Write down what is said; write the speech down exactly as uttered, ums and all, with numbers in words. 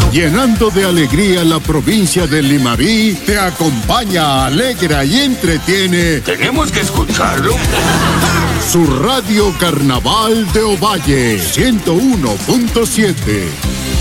Llenando de alegría la provincia de Limarí, te acompaña, alegra y entretiene. Tenemos que escucharlo. Su Radio Carnaval de Ovalle, ciento uno punto siete.